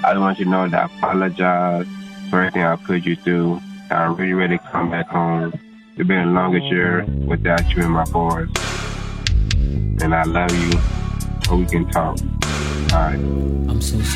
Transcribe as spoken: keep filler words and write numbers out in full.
I want you to know that I apologize for everything I put you through. I'm really ready to come back home. It's been the longest year without you and my boys. And I love you. But we can talk. All right. I'm so sorry.